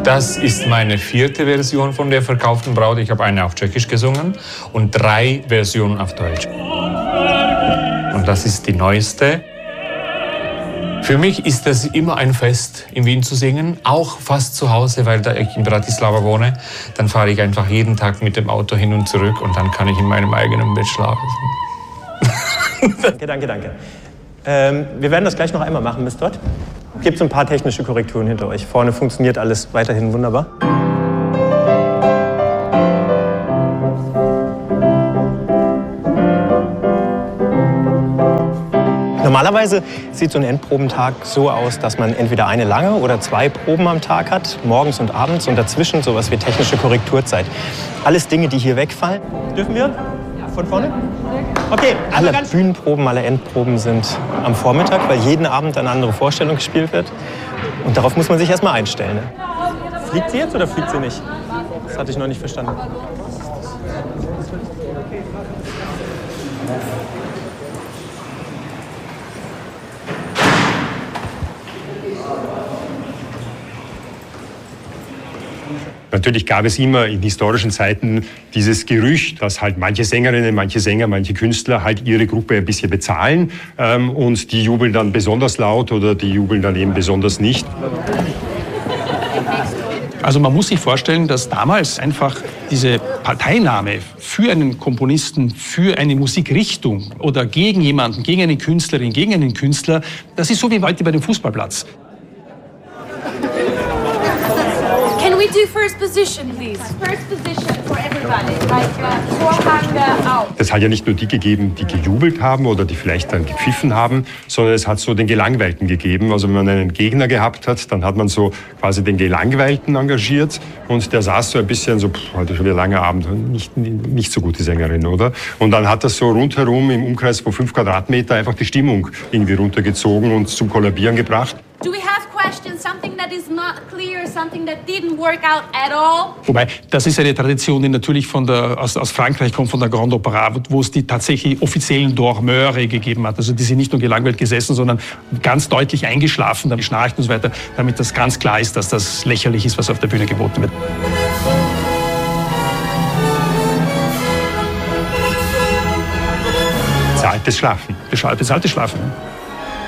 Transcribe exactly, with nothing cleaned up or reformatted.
Das ist meine vierte Version von der verkauften Braut. Ich habe eine auf Tschechisch gesungen und drei Versionen auf Deutsch. Und das ist die neueste. Für mich ist es immer ein Fest, in Wien zu singen, auch fast zu Hause, weil da ich in Bratislava wohne. Dann fahre ich einfach jeden Tag mit dem Auto hin und zurück und dann kann ich in meinem eigenen Bett schlafen. Danke, danke, danke. Ähm, wir werden das gleich noch einmal machen bis dort. Gibt ein paar technische Korrekturen hinter euch. Vorne funktioniert alles weiterhin wunderbar. Normalerweise sieht so ein Endprobentag so aus, dass man entweder eine lange oder zwei Proben am Tag hat, morgens und abends und dazwischen sowas wie technische Korrekturzeit. Alles Dinge, die hier wegfallen. Dürfen wir? Von vorne? Okay, alle Bühnenproben, alle Endproben sind am Vormittag, weil jeden Abend eine andere Vorstellung gespielt wird. Und darauf muss man sich erstmal einstellen. Ne? Fliegt sie jetzt oder fliegt sie nicht? Das hatte ich noch nicht verstanden. Natürlich gab es immer in historischen Zeiten dieses Gerücht, dass halt manche Sängerinnen, manche Sänger, manche Künstler halt ihre Gruppe ein bisschen bezahlen ähm, und die jubeln dann besonders laut oder die jubeln dann eben besonders nicht. Also man muss sich vorstellen, dass damals einfach diese Parteinahme für einen Komponisten, für eine Musikrichtung oder gegen jemanden, gegen eine Künstlerin, gegen einen Künstler, das ist so wie heute bei dem Fußballplatz. Can we do first position, please? First position for everybody, like uh, Vorhang out. Das hat ja nicht nur die gegeben, die gejubelt haben oder die vielleicht dann gepfiffen haben, sondern es hat so den Gelangweilten gegeben. Also wenn man einen Gegner gehabt hat, dann hat man so quasi den Gelangweilten engagiert und der saß so ein bisschen so, pff, heute schon wieder langer Abend, nicht, nicht so gut die Sängerin, oder? Und dann hat das so rundherum im Umkreis von fünf Quadratmeter einfach die Stimmung irgendwie runtergezogen und zum Kollabieren gebracht. Do we have questions? Something that is not clear, something that didn't work out at all? Wobei, das ist eine Tradition, die natürlich von der, aus, aus Frankreich kommt, von der Grande Opéra, wo es die tatsächlich offiziellen Dormeure gegeben hat. Also die sind nicht nur gelangweilt gesessen, sondern ganz deutlich eingeschlafen, dann geschnarcht und so weiter, damit das ganz klar ist, dass das lächerlich ist, was auf der Bühne geboten wird. Bezahltes Schlafen. Bezahltes Schlafen.